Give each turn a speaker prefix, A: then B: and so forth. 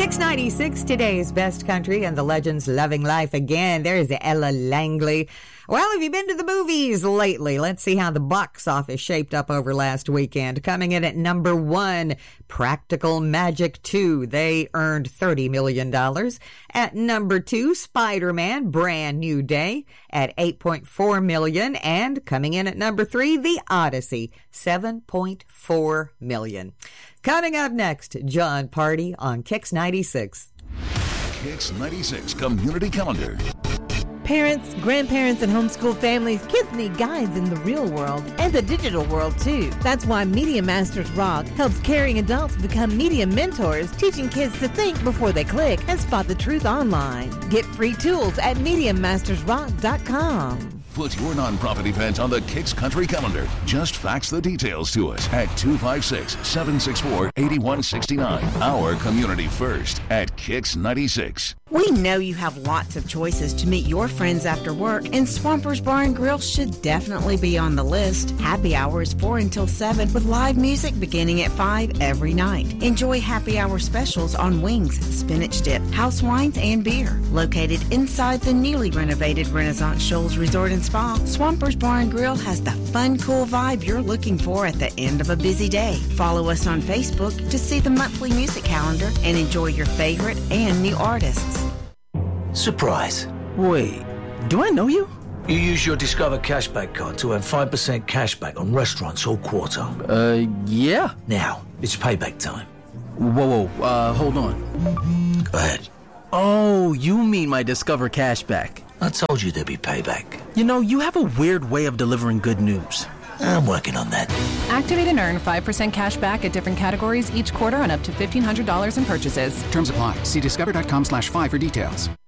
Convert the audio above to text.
A: Kicks 96, today's best country and the legends loving life again. There's Ella Langley. Well, have you been to the movies lately? Let's see how the box office shaped up over last weekend. Coming in at number 1, Practical Magic 2. They earned $30 million. At number 2, Spider-Man, Brand New Day at $8.4 million. And coming in at number 3, The Odyssey, $7.4 million. Coming up next, John Party on Kicks 96.
B: Kicks 96 Community Calendar.
C: Parents, grandparents, and homeschool families, kids need guides in the real world and the digital world too. That's why Media Masters Rock helps caring adults become media mentors, teaching kids to think before they click and spot the truth online. Get free tools at MediaMastersRock.com.
B: Put your nonprofit event on the Kicks Country Calendar. Just fax the details to us at 256-764-8169. Our community first at Kicks 96.
D: We know you have lots of choices to meet your friends after work, and Swampers Bar and Grill should definitely be on the list. Happy hour is 4 until 7 with live music beginning at 5 every night. Enjoy happy hour specials on wings, spinach dip, house wines, and beer. Located inside the newly renovated Renaissance Shoals Resort and Spa, Swampers Bar and Grill has the fun, cool vibe you're looking for at the end of a busy day. Follow us on Facebook to see the monthly music calendar and enjoy your favorite and new artists.
E: Surprise.
F: Wait, do I know you?
E: You use your Discover Cashback card to earn 5% cashback on restaurants all quarter.
F: Yeah.
E: Now, it's payback time.
F: Whoa, hold on.
E: Go ahead.
F: Oh, you mean my Discover Cashback.
E: I told you there'd be payback.
F: You know, you have a weird way of delivering good news.
E: I'm working on that.
G: Activate and earn 5% cash back at different categories each quarter on up to $1,500 in purchases.
H: Terms apply. See discover.com/5 for details.